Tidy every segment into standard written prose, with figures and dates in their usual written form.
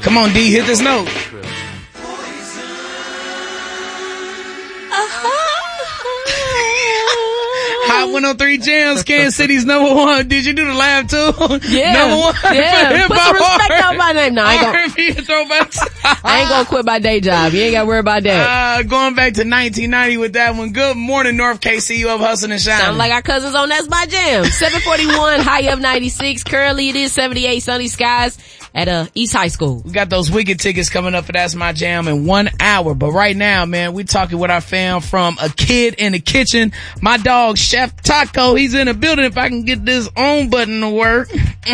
Come on, D, hit this note. Hot 103 Jams, Kansas City's number one. Did you do the laugh too? Yeah. Number one. Yeah. Put some respect on my name. No, I ain't gonna quit my day job. You ain't gotta worry about that. Going back to 1990 with that one. Good morning, North KC of Hustling and Shining. Sound like our cousins on That's My Jam. 741, high of 96. Currently it is 78, sunny skies at East High School. We got those wicked tickets coming up for That's My Jam in 1 hour. But right now, man, we talking with our fam from A Kid in the Kitchen. My dog, Chef Taco, he's in the building. If I can get this on button to work.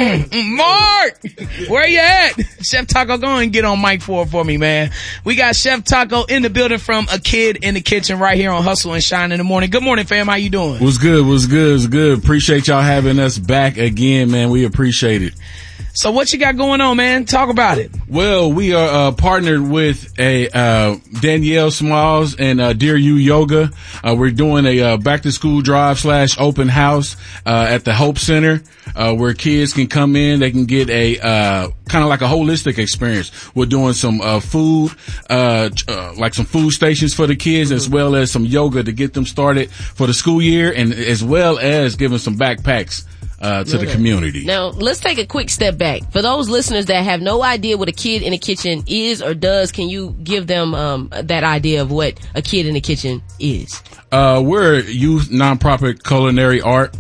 Mark! Where you at? Chef Taco, go and get on mic 4 for me, man. We got Chef Taco in the building from A Kid in the Kitchen right here on Hustle and Shine in the morning. Good morning, fam. How you doing? What's good? Appreciate y'all having us back again, man. We appreciate it. So what you got going on, man? Talk about it. Well, we are partnered with Danielle Smalls and Dear You Yoga. We're doing a back to school drive / open house at the Hope Center where kids can come in. They can get a kind of like a holistic experience. We're doing some food, like some food stations for the kids, as well as some yoga to get them started for the school year, and as well as giving some backpacks to the community. Now, let's take a quick step back. For those listeners that have no idea what A Kid in the Kitchen is or does, can you give them that idea of what A Kid in the Kitchen is? We're a youth nonprofit culinary art.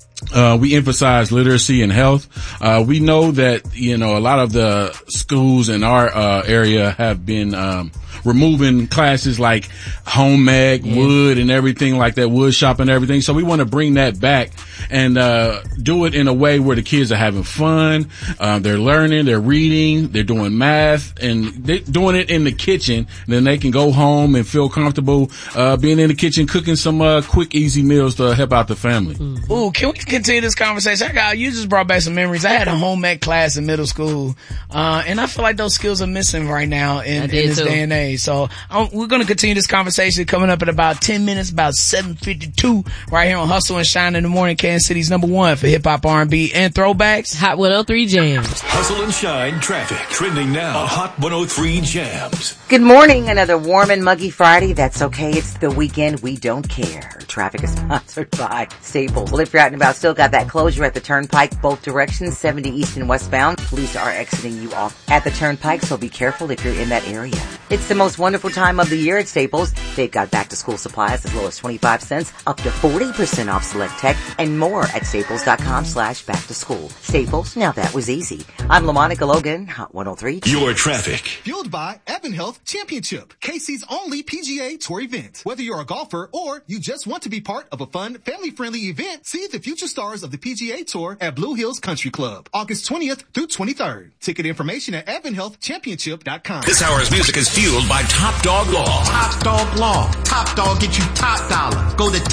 We emphasize literacy and health. We know that, a lot of the schools in our area have been removing classes like home ec, wood and everything like that, wood shop and everything. So we want to bring that back and do it in a way where the kids are having fun. They're learning, they're reading, they're doing math, and they're doing it in the kitchen. Then they can go home and feel comfortable being in the kitchen, cooking some quick, easy meals to help out the family. Ooh, can we continue this conversation? You just brought back some memories. I had a home ec class in middle school, and I feel like those skills are missing right now in this day and age. So we're going to continue this conversation coming up in about 10 minutes, about 7:52, right here on Hustle and Shine in the morning, Kansas City's number one for hip hop, R&B, and throwbacks. Hot 103 Jams. Hustle and Shine traffic trending now on Hot 103 Jams. Good morning. Another warm and muggy Friday. That's okay. It's the weekend. We don't care. Traffic is sponsored by Staples. Well, if you're out and about, still got that closure at the Turnpike, both directions, 70 east and westbound. Police are exiting you off at the Turnpike, so be careful if you're in that area. It's the most wonderful time of the year at Staples. They've got back to school supplies as low as 25 cents, up to 40% off select tech, and more at staples.com/back to school. Staples, now that was easy. I'm LaMonica Logan, Hot 103. Your traffic. Fueled by Evan Health Championship, KC's only PGA Tour event. Whether you're a golfer or you just want to be part of a fun, family-friendly event, see the future stars of the PGA Tour at Blue Hills Country Club, August 20th through 23rd. Ticket information at evanhealthchampionship.com. This hour's music is fueled by Top Dog Law. Top Dog Law. Top Dog get you top dollar. Go to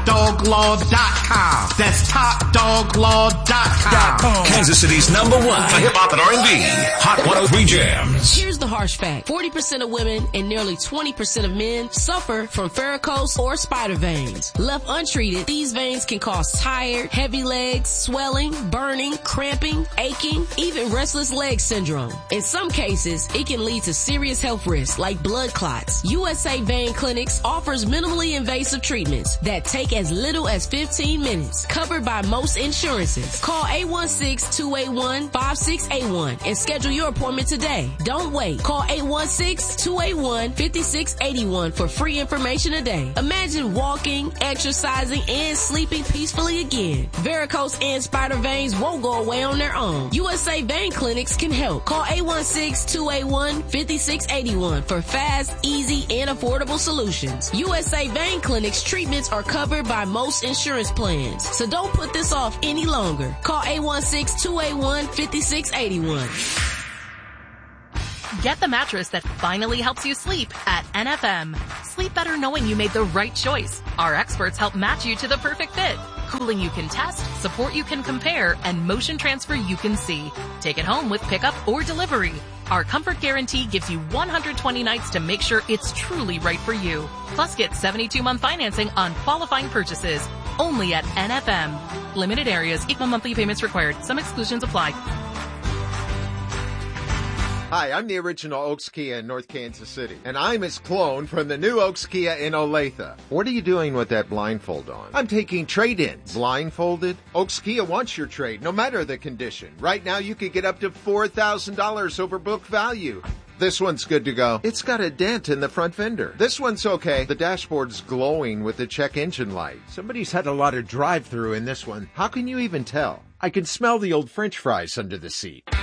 topdoglaw.com. That's topdoglaw.com. Kansas City's number one for hip hop and R&B. Hot 103 Jams. Here's the harsh fact. 40% of women and nearly 20% of men suffer from varicose or spider veins. Left untreated, these veins can cause tired, heavy legs, swelling, burning, cramping, aching, even restless leg syndrome. In some cases, it can lead to serious health risks like blood clots. USA Vein Clinics offers minimally invasive treatments that take as little as 15 minutes, covered by most insurances. Call 816-281-5681 and schedule your appointment today. Don't wait. Call 816-281-5681 for free information today. Imagine walking, exercising, and sleeping peacefully again. Varicose and spider veins won't go away on their own. USA Vein Clinics can help. Call 816-281-5681 for fast, easy, and affordable solutions. USA Vein Clinics treatments are covered by most insurance plans, so don't put this off any longer. Call 816-281-5681. Get the mattress that finally helps you sleep at NFM. Sleep better knowing you made the right choice. Our experts help match you to the perfect fit. Cooling you can test, support you can compare, and motion transfer you can see. Take it home with pickup or delivery. Our comfort guarantee gives you 120 nights to make sure it's truly right for you. Plus get 72-month financing on qualifying purchases. Only at NFM. Limited areas, equal monthly payments required. Some exclusions apply. Hi, I'm the original Oaks Kia in North Kansas City, and I'm his clone from the new Oaks Kia in Olathe. What are you doing with that blindfold on? I'm taking trade-ins. Blindfolded? Oaks Kia wants your trade, no matter the condition. Right now, you could get up to $4,000 over book value. This one's good to go. It's got a dent in the front fender. This one's okay. The dashboard's glowing with the check engine light. Somebody's had a lot of drive-through in this one. How can you even tell? I can smell the old French fries under the seat.